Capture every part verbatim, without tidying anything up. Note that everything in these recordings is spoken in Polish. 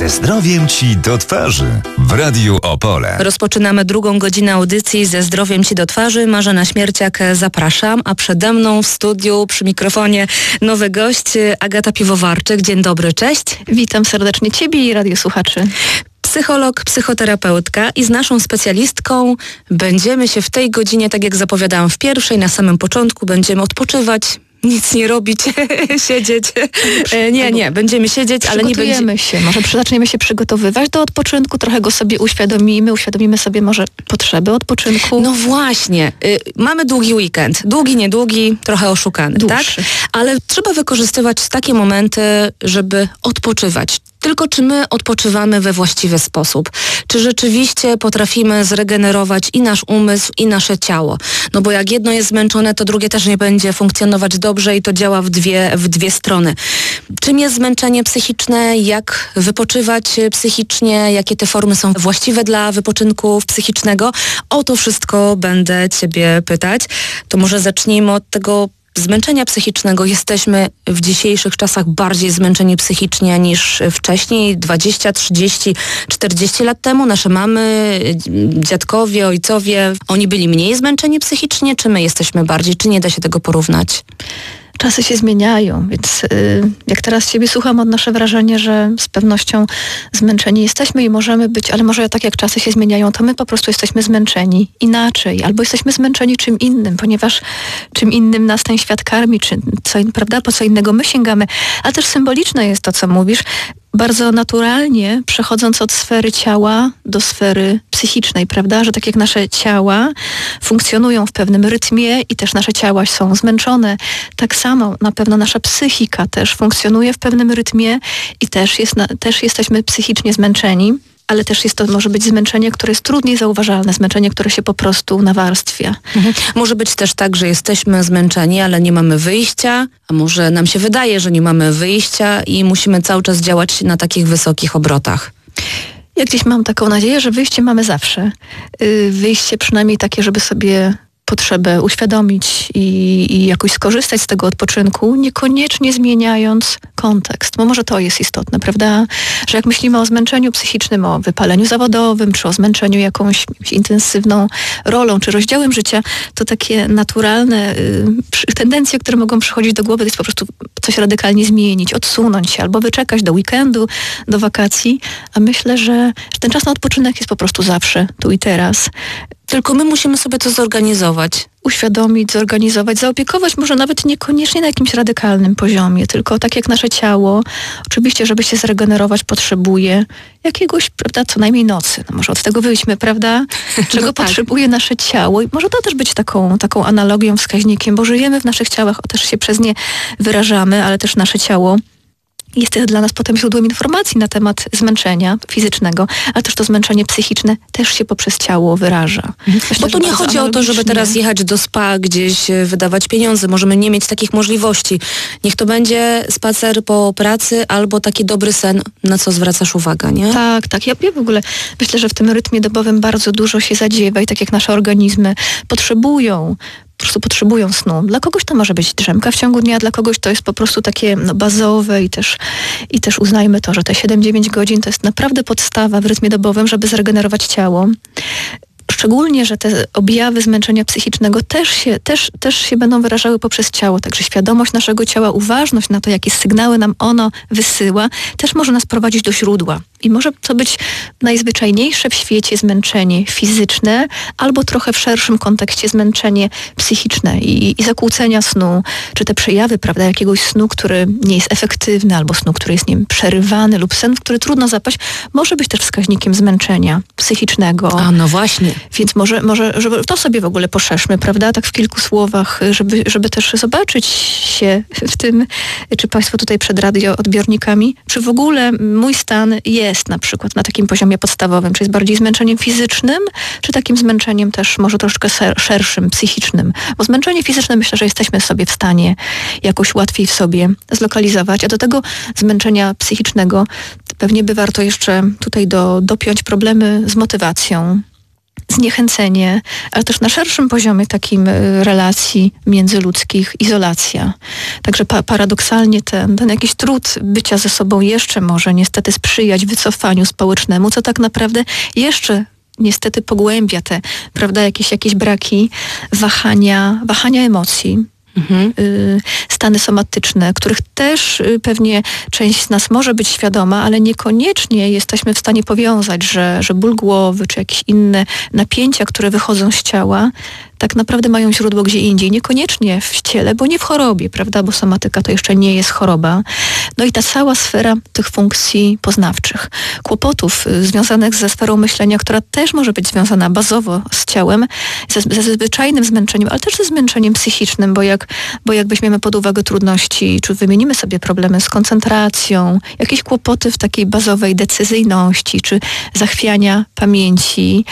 Ze zdrowiem Ci do twarzy w Radiu Opole. Rozpoczynamy drugą godzinę audycji Ze zdrowiem Ci do twarzy. Marzena Śmierciak, zapraszam, a przede mną w studiu przy mikrofonie nowy gość Agata Piwowarczyk. Dzień dobry, cześć. Witam serdecznie Ciebie i radiosłuchaczy. Psycholog, psychoterapeutka i z naszą specjalistką będziemy się w tej godzinie, tak jak zapowiadałam w pierwszej, na samym początku, będziemy odpoczywać, nic nie robić, siedzieć. E, nie, nie, będziemy siedzieć, ale nie będziemy się, może zaczniemy się przygotowywać do odpoczynku, trochę go sobie uświadomimy, uświadomimy sobie może potrzeby odpoczynku. No właśnie, y, mamy długi weekend, długi, niedługi, trochę oszukany, Dłuższy. tak? Ale trzeba wykorzystywać takie momenty, żeby odpoczywać. Tylko czy my odpoczywamy we właściwy sposób? Czy rzeczywiście potrafimy zregenerować i nasz umysł, i nasze ciało? No bo jak jedno jest zmęczone, to drugie też nie będzie funkcjonować dobrze i to działa w dwie, w dwie strony. Czym jest zmęczenie psychiczne? Jak wypoczywać psychicznie? Jakie te formy są właściwe dla wypoczynku psychicznego? O to wszystko będę Ciebie pytać. To może zacznijmy od tego zmęczenia psychicznego. Jesteśmy w dzisiejszych czasach bardziej zmęczeni psychicznie niż wcześniej, dwadzieścia, trzydzieści, czterdzieści lat temu. Nasze mamy, dziadkowie, ojcowie, oni byli mniej zmęczeni psychicznie, czy my jesteśmy bardziej? Czy nie da się tego porównać? Czasy się zmieniają, więc yy, jak teraz Ciebie słucham, odnoszę wrażenie, że z pewnością zmęczeni jesteśmy i możemy być, ale może tak jak czasy się zmieniają, to my po prostu jesteśmy zmęczeni inaczej, albo jesteśmy zmęczeni czym innym, ponieważ czym innym nas ten świat karmi, czy co, prawda, po co innego my sięgamy, a też symboliczne jest to, co mówisz, bardzo naturalnie przechodząc od sfery ciała do sfery psychicznej, prawda? Że tak jak nasze ciała funkcjonują w pewnym rytmie i też nasze ciała są zmęczone, tak samo na pewno nasza psychika też funkcjonuje w pewnym rytmie i też, jest na, też jesteśmy psychicznie zmęczeni. Ale też jest to, może być zmęczenie, które jest trudniej zauważalne, zmęczenie, które się po prostu nawarstwia. Mhm. Może być też tak, że jesteśmy zmęczeni, ale nie mamy wyjścia, a może nam się wydaje, że nie mamy wyjścia i musimy cały czas działać na takich wysokich obrotach. Ja gdzieś mam taką nadzieję, że wyjście mamy zawsze. Yy, wyjście przynajmniej takie, żeby sobie potrzebę uświadomić i, i jakoś skorzystać z tego odpoczynku, niekoniecznie zmieniając kontekst. Bo może to jest istotne, prawda? Że jak myślimy o zmęczeniu psychicznym, o wypaleniu zawodowym, czy o zmęczeniu jakąś, jakąś intensywną rolą, czy rozdziałem życia, to takie naturalne y, tendencje, które mogą przychodzić do głowy, to jest po prostu coś radykalnie zmienić, odsunąć się, albo wyczekać do weekendu, do wakacji. A myślę, że, że ten czas na odpoczynek jest po prostu zawsze, tu i teraz. Tylko my musimy sobie to zorganizować. Uświadomić, zorganizować, zaopiekować, może nawet niekoniecznie na jakimś radykalnym poziomie, tylko tak jak nasze ciało, oczywiście, żeby się zregenerować, potrzebuje jakiegoś, prawda, co najmniej nocy. No może od tego wyjdźmy, prawda? Czego no tak. potrzebuje nasze ciało. I może to też być taką, taką analogią, wskaźnikiem, bo żyjemy w naszych ciałach, o, też się przez nie wyrażamy, ale też nasze ciało jest dla nas potem źródłem informacji na temat zmęczenia fizycznego, ale też to zmęczenie psychiczne też się poprzez ciało wyraża. Myślę, bo tu nie chodzi o to, żeby teraz jechać do spa, gdzieś wydawać pieniądze. Możemy nie mieć takich możliwości. Niech to będzie spacer po pracy albo taki dobry sen, na co zwracasz uwagę, nie? Tak, tak. Ja, ja w ogóle myślę, że w tym rytmie dobowym bardzo dużo się zadziewa i tak jak nasze organizmy potrzebują po prostu potrzebują snu. Dla kogoś to może być drzemka w ciągu dnia, dla kogoś to jest po prostu takie no, bazowe i też, i też uznajmy to, że te siedem dziewięć godzin to jest naprawdę podstawa w rytmie dobowym, żeby zregenerować ciało. Szczególnie, że te objawy zmęczenia psychicznego też się, też, też się będą wyrażały poprzez ciało. Także świadomość naszego ciała, uważność na to, jakie sygnały nam ono wysyła, też może nas prowadzić do źródła. I może to być najzwyczajniejsze w świecie zmęczenie fizyczne, albo trochę w szerszym kontekście zmęczenie psychiczne i, i zakłócenia snu, czy te przejawy, prawda, jakiegoś snu, który nie jest efektywny, albo snu, który jest, nie wiem, przerywany, lub sen, w który trudno zapaść, może być też wskaźnikiem zmęczenia psychicznego. A no właśnie. Więc może, może żeby to sobie w ogóle poszerzmy, prawda, tak w kilku słowach, żeby, żeby też zobaczyć się w tym, czy Państwo tutaj przed radioodbiornikami, czy w ogóle mój stan jest na przykład na takim poziomie podstawowym, czy jest bardziej zmęczeniem fizycznym, czy takim zmęczeniem też może troszkę szerszym, psychicznym. Bo zmęczenie fizyczne myślę, że jesteśmy sobie w stanie jakoś łatwiej w sobie zlokalizować, a do tego zmęczenia psychicznego pewnie by warto jeszcze tutaj do, dopiąć problemy z motywacją, zniechęcenie, ale też na szerszym poziomie takim relacji międzyludzkich izolacja. Także pa- paradoksalnie ten, ten jakiś trud bycia ze sobą jeszcze może niestety sprzyjać wycofaniu społecznemu, co tak naprawdę jeszcze niestety pogłębia te, prawda, jakieś, jakieś braki wahania, wahania emocji. Mhm. Stany somatyczne, których też pewnie część z nas może być świadoma, ale niekoniecznie jesteśmy w stanie powiązać, że, że ból głowy czy jakieś inne napięcia, które wychodzą z ciała, tak naprawdę mają źródło gdzie indziej. Niekoniecznie w ciele, bo nie w chorobie, prawda, bo somatyka to jeszcze nie jest choroba. No i ta cała sfera tych funkcji poznawczych, kłopotów y, związanych ze sferą myślenia, która też może być związana bazowo z ciałem, ze, ze zwyczajnym zmęczeniem, ale też ze zmęczeniem psychicznym, bo jak, bo jak weźmiemy pod uwagę trudności, czy wymienimy sobie problemy z koncentracją, jakieś kłopoty w takiej bazowej decyzyjności, czy zachwiania pamięci,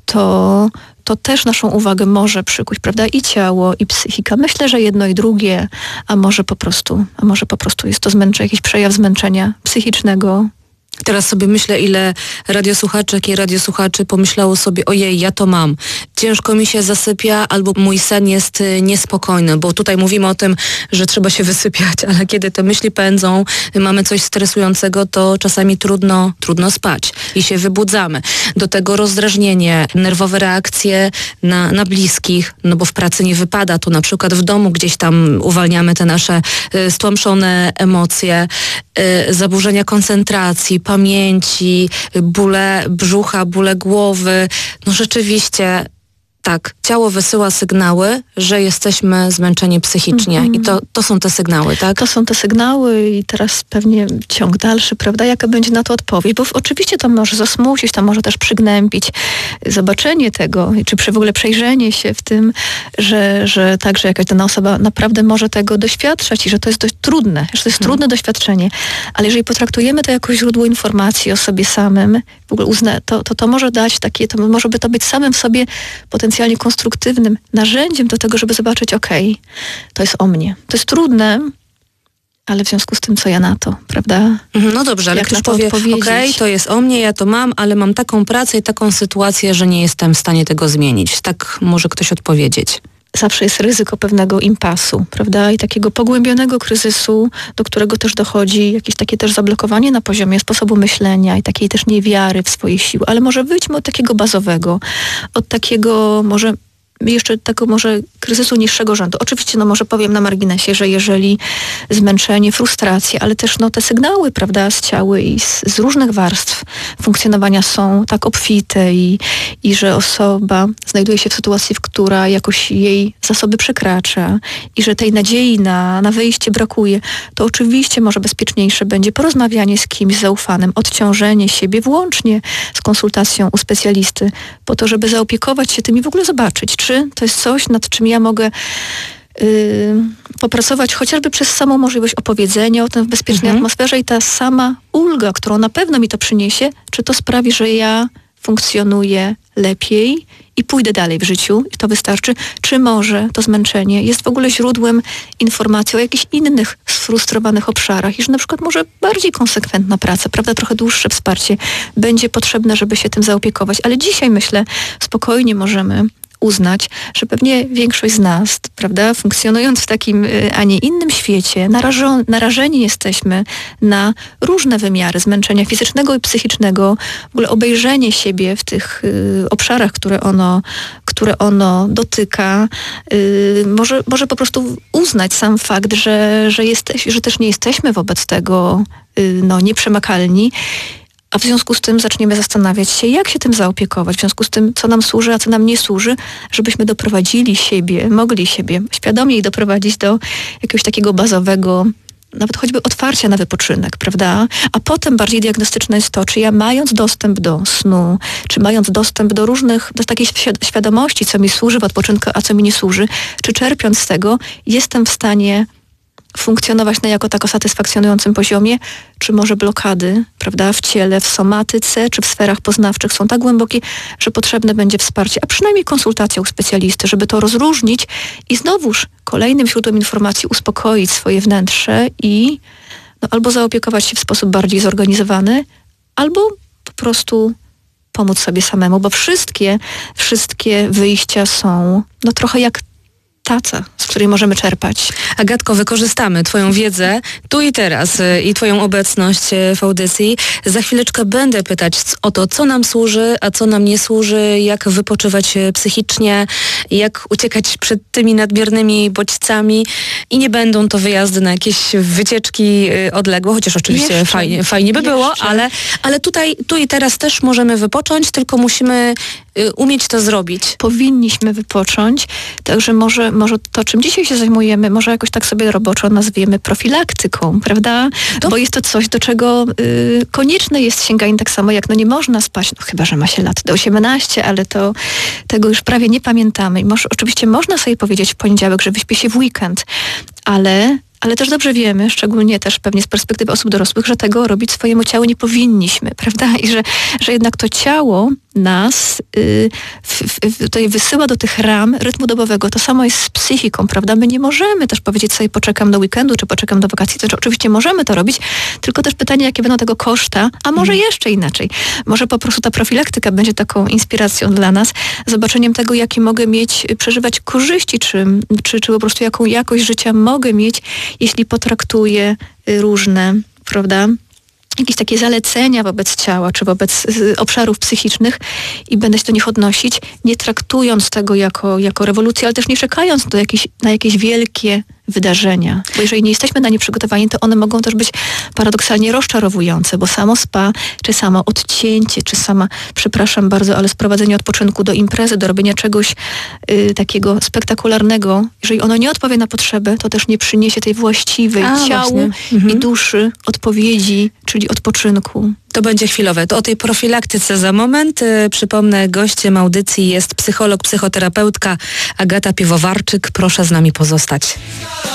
to to też naszą uwagę może przykuć, prawda? I ciało, i psychika. Myślę, że jedno i drugie, a może po prostu, a może po prostu jest to zmęczenie, jakiś przejaw zmęczenia psychicznego. Teraz sobie myślę, ile radiosłuchaczek i radiosłuchaczy pomyślało sobie, ojej, ja to mam. Ciężko mi się zasypia, albo mój sen jest niespokojny, bo tutaj mówimy o tym, że trzeba się wysypiać, ale kiedy te myśli pędzą, mamy coś stresującego, to czasami trudno, trudno spać i się wybudzamy. Do tego rozdrażnienie, nerwowe reakcje na, na bliskich, no bo w pracy nie wypada, to na przykład w domu gdzieś tam uwalniamy te nasze y, stłamszone emocje, y, zaburzenia koncentracji, pamięci, bóle brzucha, bóle głowy. No rzeczywiście tak, ciało wysyła sygnały, że jesteśmy zmęczeni psychicznie. Mm-hmm. I to, to są te sygnały, tak? To są te sygnały i teraz pewnie ciąg dalszy, prawda? Jaka będzie na to odpowiedź? Bo oczywiście to może zasmucić, to może też przygnębić zobaczenie tego, czy w ogóle przejrzenie się w tym, że, że także jakaś dana osoba naprawdę może tego doświadczać i że to jest dość trudne, że to jest hmm. trudne doświadczenie. Ale jeżeli potraktujemy to jako źródło informacji o sobie samym, w ogóle uzna, to, to, to może dać takie, to może by to być samym w sobie potencjalnie konstruktywnym narzędziem do tego, żeby zobaczyć, okej, okay, to jest o mnie. To jest trudne, ale w związku z tym, co ja na to, prawda? No dobrze, ale jak ktoś powie, okej, okay, to jest o mnie, ja to mam, ale mam taką pracę i taką sytuację, że nie jestem w stanie tego zmienić. Tak może ktoś odpowiedzieć. Zawsze jest ryzyko pewnego impasu, prawda? I takiego pogłębionego kryzysu, do którego też dochodzi jakieś takie też zablokowanie na poziomie sposobu myślenia i takiej też niewiary w swoje siły. Ale może wyjdźmy od takiego bazowego, od takiego może jeszcze tego może kryzysu niższego rzędu. Oczywiście, no może powiem na marginesie, że jeżeli zmęczenie, frustracje, ale też no te sygnały, prawda, z ciała i z, z różnych warstw funkcjonowania są tak obfite i, i że osoba znajduje się w sytuacji, w która jakoś jej zasoby przekracza i że tej nadziei na, na wyjście brakuje, to oczywiście może bezpieczniejsze będzie porozmawianie z kimś zaufanym, odciążenie siebie włącznie z konsultacją u specjalisty, po to, żeby zaopiekować się tym i w ogóle zobaczyć, czy to jest coś, nad czym ja mogę yy, popracować chociażby przez samą możliwość opowiedzenia o tym w bezpiecznej mhm. atmosferze i ta sama ulga, którą na pewno mi to przyniesie, czy to sprawi, że ja funkcjonuję lepiej i pójdę dalej w życiu i to wystarczy, czy może to zmęczenie jest w ogóle źródłem informacji o jakichś innych sfrustrowanych obszarach i że na przykład może bardziej konsekwentna praca, prawda, trochę dłuższe wsparcie będzie potrzebne, żeby się tym zaopiekować. Ale dzisiaj myślę, spokojnie możemy uznać, że pewnie większość z nas, prawda, funkcjonując w takim, a nie innym świecie, narażo- narażeni jesteśmy na różne wymiary zmęczenia fizycznego i psychicznego, w ogóle obejrzenie siebie w tych y, obszarach, które ono, które ono dotyka, y, może, może po prostu uznać sam fakt, że, że, jesteś, że też nie jesteśmy wobec tego y, no, nieprzemakalni. A w związku z tym zaczniemy zastanawiać się, jak się tym zaopiekować, w związku z tym, co nam służy, a co nam nie służy, żebyśmy doprowadzili siebie, mogli siebie świadomie doprowadzić do jakiegoś takiego bazowego, nawet choćby otwarcia na wypoczynek, prawda? A potem bardziej diagnostyczne jest to, czy ja mając dostęp do snu, czy mając dostęp do różnych, do takiej świadomości, co mi służy w odpoczynku, a co mi nie służy, czy czerpiąc z tego, jestem w stanie funkcjonować na jako tako satysfakcjonującym poziomie, czy może blokady, prawda, w ciele, w somatyce, czy w sferach poznawczych są tak głębokie, że potrzebne będzie wsparcie, a przynajmniej konsultacja u specjalisty, żeby to rozróżnić i znowuż kolejnym źródłem informacji uspokoić swoje wnętrze i no, albo zaopiekować się w sposób bardziej zorganizowany, albo po prostu pomóc sobie samemu, bo wszystkie, wszystkie wyjścia są no trochę jak taca, z której możemy czerpać. Agatko, wykorzystamy Twoją wiedzę tu i teraz y, i Twoją obecność y, w audycji. Za chwileczkę będę pytać o to, co nam służy, a co nam nie służy, jak wypoczywać y, psychicznie, jak uciekać przed tymi nadmiernymi bodźcami i nie będą to wyjazdy na jakieś wycieczki y, odległe, chociaż oczywiście Jeszcze. fajnie, fajnie by Jeszcze. było, ale, ale tutaj, tu i teraz też możemy wypocząć, tylko musimy y, umieć to zrobić. Powinniśmy wypocząć, także może, może to, czym dzisiaj się zajmujemy, może jakoś tak sobie roboczo nazwiemy profilaktyką, prawda? To- Bo jest to coś, do czego y, konieczne jest sięganie, tak samo jak no nie można spać, no chyba że ma się lat do osiemnaście, ale to tego już prawie nie pamiętamy. I może, oczywiście można sobie powiedzieć w poniedziałek, że wyśpię się w weekend, ale ale też dobrze wiemy, szczególnie też pewnie z perspektywy osób dorosłych, że tego robić swojemu ciału nie powinniśmy, prawda? I że, że jednak to ciało nas y, w, w, tutaj wysyła do tych ram rytmu dobowego. To samo jest z psychiką, prawda? My nie możemy też powiedzieć sobie poczekam do weekendu, czy poczekam do wakacji. To, oczywiście możemy to robić, tylko też pytanie, jakie będą tego koszta, a może mm. jeszcze inaczej. Może po prostu ta profilaktyka będzie taką inspiracją dla nas, zobaczeniem tego, jakie mogę mieć, przeżywać korzyści, czy, czy, czy po prostu jaką jakość życia mogę mieć, jeśli potraktuję różne, prawda, jakieś takie zalecenia wobec ciała, czy wobec y, obszarów psychicznych i będę się do nich odnosić, nie traktując tego jako, jako rewolucję, ale też nie czekając do jakieś, na jakieś wielkie wydarzenia. Bo jeżeli nie jesteśmy na nie przygotowani, to one mogą też być paradoksalnie rozczarowujące, bo samo spa, czy samo odcięcie, czy sama, przepraszam bardzo, ale sprowadzenie odpoczynku do imprezy, do robienia czegoś y, takiego spektakularnego, jeżeli ono nie odpowie na potrzebę, to też nie przyniesie tej właściwej A, ciału mhm. i duszy odpowiedzi, czyli odpoczynku. To będzie chwilowe. To o tej profilaktyce za moment. Yy, przypomnę, gościem audycji jest psycholog, psychoterapeutka Agata Piwowarczyk. Proszę z nami pozostać.